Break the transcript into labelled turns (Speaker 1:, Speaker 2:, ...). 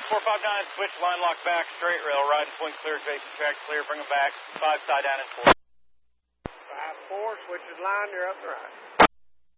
Speaker 1: 459, switch, line lock back, straight rail, right and swing clear, Jason track clear, bring them back, 5 side down and 4.
Speaker 2: 5-4, switches line, you're up the right.